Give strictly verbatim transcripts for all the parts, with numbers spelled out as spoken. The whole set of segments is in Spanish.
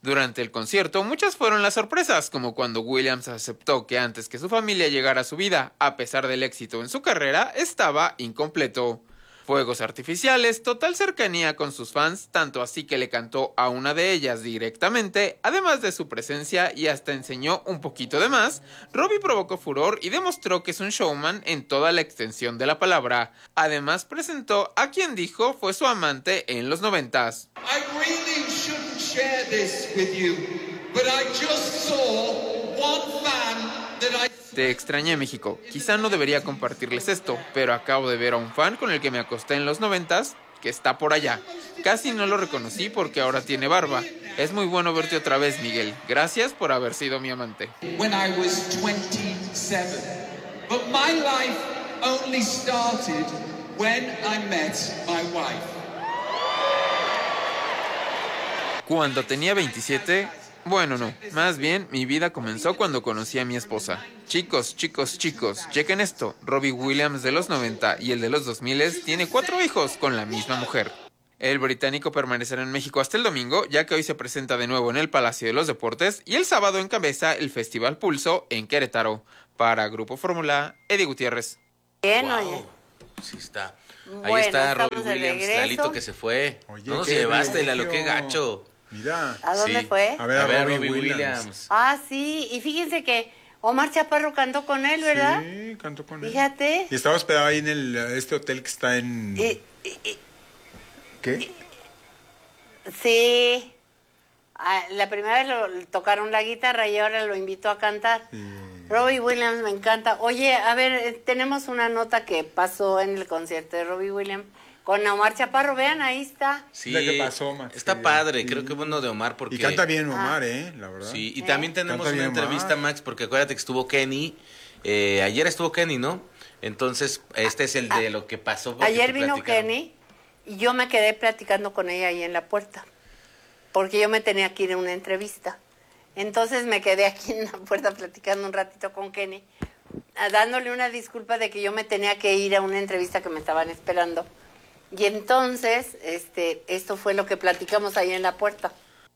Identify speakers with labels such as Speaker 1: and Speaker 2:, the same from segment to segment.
Speaker 1: Durante el concierto, muchas fueron las sorpresas, como cuando Williams aceptó que antes que su familia llegara a su vida, a pesar del éxito en su carrera, estaba incompleto. Fuegos artificiales, total cercanía con sus fans, tanto así que le cantó a una de ellas directamente, además de su presencia y hasta enseñó un poquito de más. Robbie provocó furor y demostró que es un showman en toda la extensión de la palabra. Además presentó a quien dijo fue su amante en los noventas.
Speaker 2: I really shouldn't share this with you, but I just saw one fan that I...
Speaker 1: Te extrañé, México. Quizá no debería compartirles esto, pero acabo de ver a un fan con el que me acosté en los noventas que está por allá. Casi no lo reconocí porque ahora tiene barba. Es muy bueno verte otra vez, Miguel. Gracias por haber sido mi amante.
Speaker 2: When I was twenty-seven, but my life only started when I met my wife.
Speaker 1: Cuando tenía veintisiete... Bueno, no, más bien mi vida comenzó cuando conocí a mi esposa. Chicos, chicos, chicos, chequen esto. Robbie Williams de los noventa y el de los dos mil tiene cuatro hijos con la misma mujer. El británico permanecerá en México hasta el domingo, ya que hoy se presenta de nuevo en el Palacio de los Deportes y el sábado encabeza el Festival Pulso en Querétaro. Para Grupo Fórmula, Eddie Gutiérrez.
Speaker 3: Bien, oye.
Speaker 4: Wow. Sí está. Ahí
Speaker 3: Bueno,
Speaker 4: está
Speaker 3: estamos
Speaker 4: Robbie
Speaker 3: de
Speaker 4: Williams,
Speaker 3: regreso.
Speaker 4: Lalito que se fue.
Speaker 5: Oye,
Speaker 4: no nos
Speaker 5: qué
Speaker 4: llevaste,
Speaker 5: privilegio.
Speaker 4: Lalo, qué gacho.
Speaker 5: Mira.
Speaker 3: ¿A dónde
Speaker 4: Sí.
Speaker 3: fue?
Speaker 5: A ver, a,
Speaker 4: A ver,
Speaker 5: Robbie,
Speaker 4: Robbie
Speaker 5: Williams.
Speaker 4: Williams.
Speaker 3: Ah, sí, y fíjense que Omar Chaparro cantó con él, ¿verdad?
Speaker 5: Sí, cantó con él.
Speaker 3: Fíjate.
Speaker 5: Y estaba hospedado ahí en el, este hotel que está en...
Speaker 3: Y- y- y-
Speaker 5: ¿Qué?
Speaker 3: sí. Ah, la primera vez lo, tocaron la guitarra y ahora lo invitó a cantar.
Speaker 5: Sí.
Speaker 3: Robbie Williams me encanta. Oye, a ver, eh, tenemos una nota que pasó en el concierto de Robbie Williams con Omar Chaparro. Vean, ahí está.
Speaker 4: Sí,
Speaker 5: La que pasó, Max,
Speaker 4: está
Speaker 5: que-
Speaker 4: padre,
Speaker 5: sí.
Speaker 4: creo que bueno de Omar porque...
Speaker 5: Y canta bien Omar, ¿eh? La verdad.
Speaker 4: Sí, y
Speaker 3: Sí.
Speaker 4: también tenemos
Speaker 5: Canta
Speaker 4: una
Speaker 5: bien,
Speaker 4: entrevista,
Speaker 5: Omar.
Speaker 4: Max, porque acuérdate que estuvo Kenny. Eh, ayer estuvo Kenny, ¿no? Entonces, este es el de lo que pasó. porque
Speaker 3: Ayer
Speaker 4: te
Speaker 3: vino
Speaker 4: platicaron.
Speaker 3: Kenny y yo me quedé platicando con ella ahí en la puerta, porque yo me tenía que ir a una entrevista. Entonces me quedé aquí en la puerta platicando un ratito con Kenny, a- dándole una disculpa de que yo me tenía que ir a una entrevista que me estaban esperando. Y entonces, este, esto fue lo que platicamos ahí en la puerta.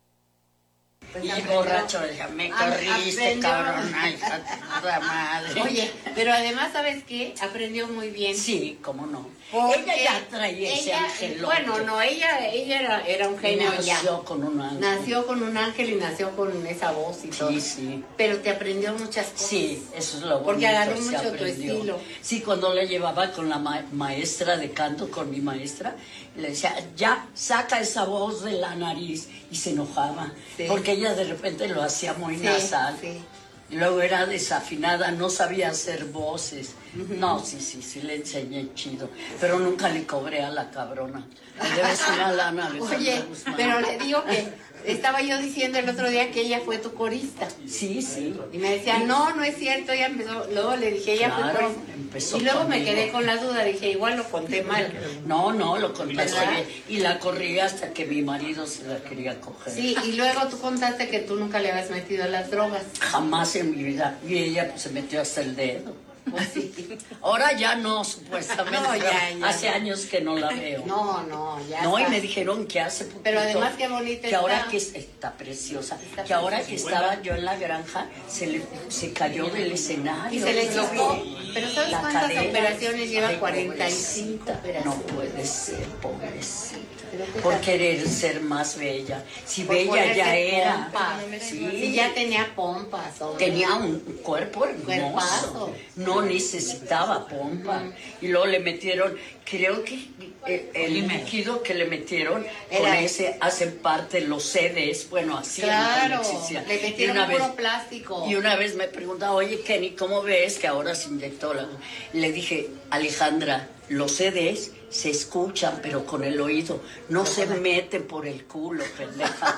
Speaker 6: Y borracho, hija, me
Speaker 3: Ah,
Speaker 6: corriste,
Speaker 3: aprendió.
Speaker 6: cabrona, hija de puta madre.
Speaker 3: Oye, pero además, ¿sabes qué? Aprendió muy bien.
Speaker 6: Sí, cómo no.
Speaker 3: Porque
Speaker 6: Ella ya traía ese
Speaker 3: ella-
Speaker 6: ángel.
Speaker 3: Bueno, no, ella, ella era, era un genio ya.
Speaker 6: Nació con un ángel.
Speaker 3: Nació con un ángel y nació con esa voz y todo.
Speaker 6: Sí, sí.
Speaker 3: Pero te aprendió muchas cosas.
Speaker 6: Sí, eso es lo bonito.
Speaker 3: Porque agarró
Speaker 6: se
Speaker 3: mucho tu
Speaker 6: aprendió.
Speaker 3: estilo.
Speaker 6: Sí, cuando le llevaba con la ma- maestra de canto, con mi maestra, le decía, ya, saca esa voz de la nariz. Y se enojaba.
Speaker 3: Sí.
Speaker 6: Porque ella de repente lo hacía muy
Speaker 3: Sí,
Speaker 6: nasal.
Speaker 3: sí.
Speaker 6: Y luego era desafinada, no sabía hacer voces. No, sí, sí, sí, le enseñé chido. Pero nunca le cobré a la cabrona. Le debes una lana a Alejandra
Speaker 3: Oye,
Speaker 6: Guzmán.
Speaker 3: pero le digo que estaba yo diciendo el otro día que ella fue tu corista.
Speaker 6: Sí, sí.
Speaker 3: Y me decía, no, no es cierto, ella empezó. Luego le dije, ella fue
Speaker 6: Claro,
Speaker 3: corista.
Speaker 6: empezó
Speaker 3: Y luego me
Speaker 6: conmigo.
Speaker 3: quedé con la duda, dije, igual lo conté mal.
Speaker 6: No, no, lo contaste
Speaker 3: ¿Verdad?
Speaker 6: bien. Y la corrí hasta que mi marido se la quería coger.
Speaker 3: Sí, y luego tú contaste que tú nunca le habías metido a las drogas.
Speaker 6: Jamás en mi vida. Y ella pues, se metió hasta el dedo.
Speaker 3: Pues sí.
Speaker 6: Ahora ya no, supuestamente.
Speaker 3: No, ya, ya.
Speaker 6: Hace años que no la veo.
Speaker 3: No, no, ya
Speaker 6: No, y
Speaker 3: está.
Speaker 6: me dijeron que hace poquito.
Speaker 3: Pero además qué bonita
Speaker 6: Que ahora
Speaker 3: está.
Speaker 6: que es- está preciosa.
Speaker 3: Está
Speaker 6: que ahora que
Speaker 3: preciosa.
Speaker 6: estaba yo en la granja, se le se cayó del escenario.
Speaker 3: Y se le
Speaker 6: Yo
Speaker 3: chocó.
Speaker 6: vi
Speaker 3: Pero ¿sabes
Speaker 6: la
Speaker 3: cuántas
Speaker 6: cadera.
Speaker 3: operaciones lleva?
Speaker 6: Ay,
Speaker 3: cuarenta y cinco
Speaker 6: pobrecita.
Speaker 3: operaciones.
Speaker 6: No puede ser, pobrecita.
Speaker 3: Pero qué
Speaker 6: Por
Speaker 3: tal.
Speaker 6: querer ser más bella. Si
Speaker 3: Por
Speaker 6: bella
Speaker 3: ponerse
Speaker 6: ya era.
Speaker 3: pompas.
Speaker 6: Sí.
Speaker 3: Sí, ya tenía pompas. hombre.
Speaker 6: Tenía un cuerpo hermoso.
Speaker 3: Cuerpazo.
Speaker 6: No necesitaba pompa. Y luego le metieron, creo que eh, el líquido que le metieron, con
Speaker 3: Era-
Speaker 6: ese hacen parte los sedes. Bueno, así
Speaker 3: Claro,
Speaker 6: existía.
Speaker 3: le metieron
Speaker 6: Y una
Speaker 3: puro
Speaker 6: vez-
Speaker 3: plástico.
Speaker 6: Y una vez me preguntaba, oye Kenny, ¿cómo ves que ahora se inyectó la...? Le dije, Alejandra, los C Ds se escuchan, pero con el oído. No se meten por el culo, pendeja.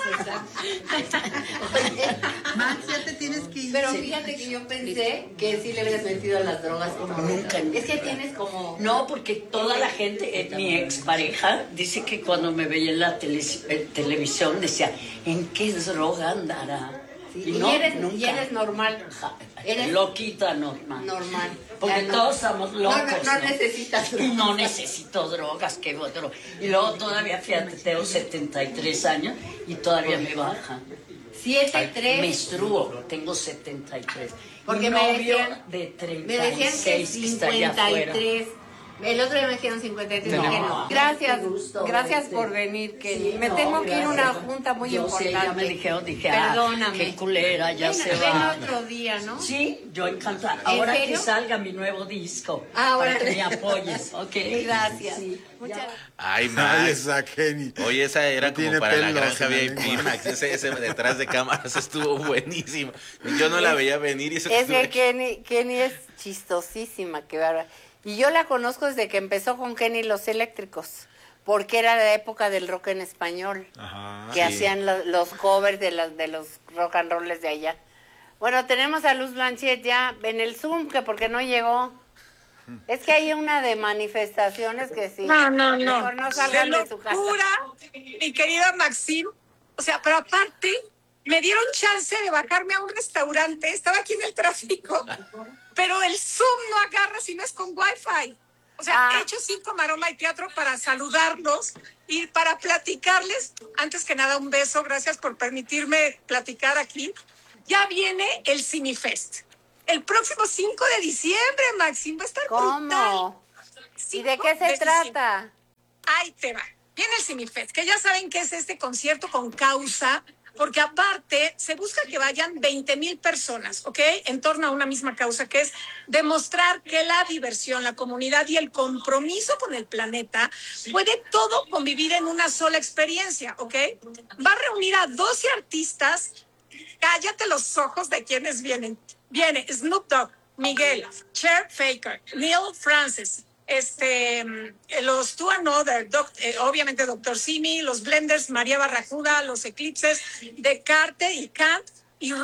Speaker 7: Max, ya te tienes que ir.
Speaker 3: Pero fíjate que yo pensé que sí le habías metido a las drogas como
Speaker 6: Nunca.
Speaker 3: Es que tienes como...
Speaker 6: No, porque toda la gente, eh, mi expareja, dice que cuando me veía en la tele- eh, televisión decía, ¿en qué droga andará?
Speaker 3: Sí, y,
Speaker 6: no,
Speaker 3: eres,
Speaker 6: nunca.
Speaker 3: y eres normal.
Speaker 6: Ja,
Speaker 3: Eres
Speaker 6: loquita normal.
Speaker 3: normal.
Speaker 6: Porque
Speaker 3: Ya no.
Speaker 6: todos estamos locos.
Speaker 3: No, no, no necesitas drogas.
Speaker 6: No necesito drogas, qué bueno. Y luego todavía, fíjate, tengo setenta y tres años y todavía me baja.
Speaker 3: siete tres.
Speaker 6: Menstruo, tengo setenta y tres.
Speaker 3: Porque
Speaker 6: Mi
Speaker 3: me
Speaker 6: novio
Speaker 3: decían,
Speaker 6: de
Speaker 3: me
Speaker 6: treinta y
Speaker 3: decían que
Speaker 6: seis que está allá afuera.
Speaker 3: cincuenta y tres. El otro día me dijeron cincuenta y tres.
Speaker 6: No,
Speaker 3: que no. Gracias,
Speaker 6: qué gusto
Speaker 3: gracias
Speaker 6: verte.
Speaker 3: por venir, Kelly.
Speaker 6: Sí,
Speaker 3: me
Speaker 6: no,
Speaker 3: tengo que ir a una
Speaker 6: gracias.
Speaker 3: junta muy
Speaker 6: Yo sé,
Speaker 3: importante.
Speaker 6: ya me dijeron, dije,
Speaker 3: Perdóname.
Speaker 6: ah, qué culera, ya
Speaker 3: ven,
Speaker 6: se
Speaker 3: ven
Speaker 6: va.
Speaker 3: otro día, ¿no?
Speaker 6: Sí, yo encantada. Ahora
Speaker 3: serio?
Speaker 6: que salga mi nuevo disco,
Speaker 3: Ah,
Speaker 6: para
Speaker 3: órale.
Speaker 6: que me apoyes, ¿ok?
Speaker 3: Gracias.
Speaker 6: Sí,
Speaker 3: Muchas
Speaker 6: ya.
Speaker 3: gracias.
Speaker 4: Ay,
Speaker 5: Ay,
Speaker 4: Max.
Speaker 5: esa Kenny.
Speaker 4: Oye, esa era
Speaker 5: No
Speaker 4: como
Speaker 5: tiene
Speaker 4: para la
Speaker 5: pelos
Speaker 4: granja
Speaker 5: en la
Speaker 4: V I P,
Speaker 5: lengua.
Speaker 4: Max. Ese, ese detrás de cámaras estuvo buenísimo. Yo no la veía venir y eso
Speaker 3: Es
Speaker 4: estuvo-
Speaker 3: que Kenny, Kenny es chistosísima, qué bárbara. Y yo la conozco desde que empezó con Kenny Los Eléctricos, porque era la época del rock en español,
Speaker 5: Ajá.
Speaker 3: que
Speaker 4: Sí.
Speaker 3: hacían lo- los covers de, las de los rock and rolls de allá. Bueno, tenemos a Luz Blanchet ya en el Zoom, que porque no llegó. Es que hay una de manifestaciones que sí.
Speaker 8: No, no, no.
Speaker 3: Mejor no salgan de, su casa.
Speaker 8: locura, mi querida Maxine. O sea, pero aparte, me dieron chance de bajarme a un restaurante. Estaba aquí en el tráfico. Pero el Zoom no agarra si no es con Wi-Fi. O sea,
Speaker 3: Ah.
Speaker 8: he hecho cinco maroma y teatro para saludarlos y para platicarles. Antes que nada, un beso. Gracias por permitirme platicar aquí. Ya viene el Cinefest. El próximo cinco de diciembre, Maxine. Va a estar brutal.
Speaker 3: ¿Cómo? ¿Y de qué se trata?
Speaker 8: Ahí te va. Viene el Cinefest, que ya saben que es este concierto con causa, porque aparte se busca que vayan veinte mil personas, ¿ok? En torno a una misma causa, que es demostrar que la diversión, la comunidad y el compromiso con el planeta puede todo convivir en una sola experiencia, ¿ok? Va a reunir a doce artistas. Cállate los ojos de quienes vienen. Viene Snoop Dogg, Miguel, Cher Faker, Neil Francis, este, los Two Another, doc, eh, obviamente Doctor Simi, los Blenders, María Barracuda, los Eclipses, Descartes y Kant y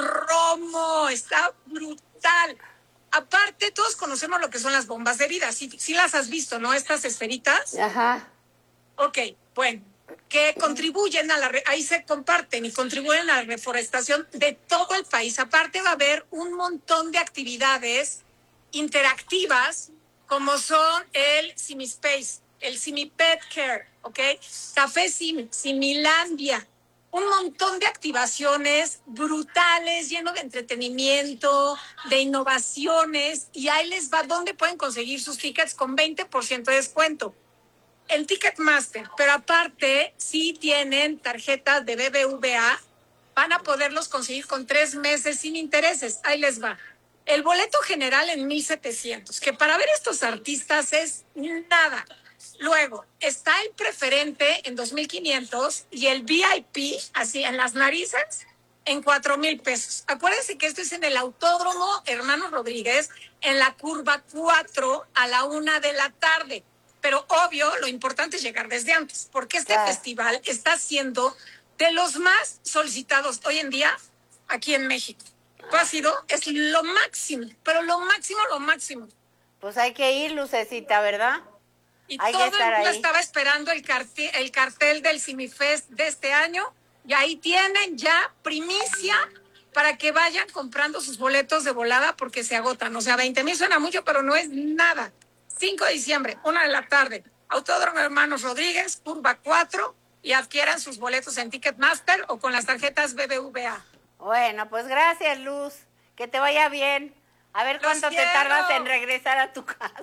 Speaker 8: Romo. Está brutal. Aparte, todos conocemos lo que son las bombas de vida. Sí, sí las has visto, ¿no? Estas esferitas.
Speaker 3: Ajá.
Speaker 8: Ok, bueno, que contribuyen a la, re- ahí se comparten y contribuyen a la reforestación de todo el país. Aparte va a haber un montón de actividades interactivas, como son el Simispace, el Simipet Care, ¿ok? Café Sim, Similandia, un montón de activaciones brutales, lleno de entretenimiento, de innovaciones, y ahí les va dónde pueden conseguir sus tickets con veinte por ciento de descuento. En Ticketmaster, pero aparte, si tienen tarjetas de B B V A, van a poderlos conseguir con tres meses sin intereses. Ahí les va. El boleto general en mil setecientos, que para ver estos artistas es nada. Luego, está el preferente en dos mil quinientos y el V I P, así en las narices, en cuatro mil pesos. Acuérdense que esto es en el Autódromo Hermanos Rodríguez, en la curva cuatro a la una de la tarde. Pero obvio, lo importante es llegar desde antes, porque este
Speaker 3: Claro.
Speaker 8: festival está siendo de los más solicitados hoy en día aquí en México. ¿Tú has ido? Es lo máximo, pero lo máximo, lo máximo.
Speaker 3: Pues hay que ir, Lucecita, ¿verdad?
Speaker 8: Y
Speaker 3: Hay que
Speaker 8: todo el
Speaker 3: estar
Speaker 8: mundo
Speaker 3: ahí.
Speaker 8: estaba esperando el cartel, el cartel del Cinefest de este año, y ahí tienen ya primicia para que vayan comprando sus boletos de volada porque se agotan. O sea, veinte mil suena mucho, pero no es nada. cinco de diciembre, una de la tarde, Autódromo Hermanos Rodríguez, curva cuatro, y adquieran sus boletos en Ticketmaster o con las tarjetas B B V A.
Speaker 3: Bueno, pues gracias, Luz. Que te vaya bien. A ver
Speaker 8: Los
Speaker 3: cuánto te
Speaker 8: quiero.
Speaker 3: tardas en regresar a tu casa.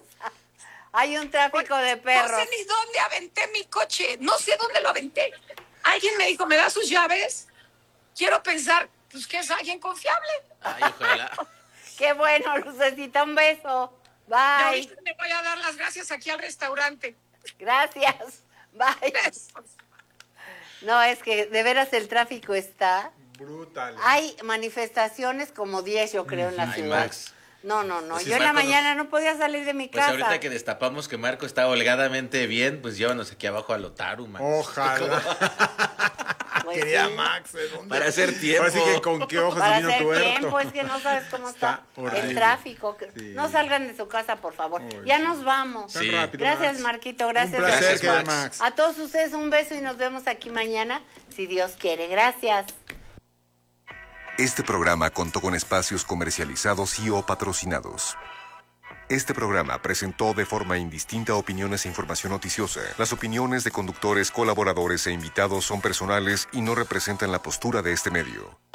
Speaker 3: Hay un tráfico de perros.
Speaker 8: No sé ni dónde aventé mi coche, no sé dónde lo aventé. Alguien me dijo, ¿me da sus llaves? Quiero pensar, pues que es alguien confiable.
Speaker 4: Ay, ojalá.
Speaker 3: Qué bueno, Lucecita, un beso.
Speaker 8: Y
Speaker 3: Bye.
Speaker 8: ahorita me voy a dar las gracias aquí al restaurante.
Speaker 3: Gracias. Bye. No, es que de veras el tráfico está.
Speaker 5: Brutal. ¿eh?
Speaker 3: Hay manifestaciones como diez, yo creo, en la
Speaker 4: Ay,
Speaker 3: ciudad.
Speaker 4: Max.
Speaker 3: No, no, no.
Speaker 4: Pues si
Speaker 3: yo en la
Speaker 4: Marco nos-
Speaker 3: mañana no podía salir de mi
Speaker 4: Pues
Speaker 3: casa.
Speaker 4: ahorita que destapamos que Marco está holgadamente bien, pues llévanos aquí abajo a Lotaru, Max.
Speaker 5: Ojalá.
Speaker 3: Pues
Speaker 5: Quería
Speaker 3: sí.
Speaker 5: Max. ¿eh? ¿Dónde?
Speaker 4: Para hacer tiempo.
Speaker 5: Así que con qué ojos
Speaker 3: Para
Speaker 5: vino
Speaker 3: hacer
Speaker 5: tuerto.
Speaker 3: tiempo, es que no sabes cómo está,
Speaker 5: Está horrible.
Speaker 3: el tráfico. que-
Speaker 5: Sí.
Speaker 3: No salgan de su casa, por favor.
Speaker 5: Uy,
Speaker 3: ya
Speaker 5: sí.
Speaker 3: nos vamos.
Speaker 5: Tan
Speaker 4: Sí.
Speaker 5: rápido,
Speaker 3: Gracias,
Speaker 5: Max.
Speaker 3: Marquito. Gracias.
Speaker 5: Un placer,
Speaker 4: Gracias,
Speaker 5: querida
Speaker 4: Max.
Speaker 5: Max.
Speaker 3: A todos ustedes un beso y nos vemos aquí mañana, si Dios quiere. Gracias.
Speaker 9: Este programa contó con espacios comercializados y o patrocinados. Este programa presentó de forma indistinta opiniones e información noticiosa. Las opiniones de conductores, colaboradores e invitados son personales y no representan la postura de este medio.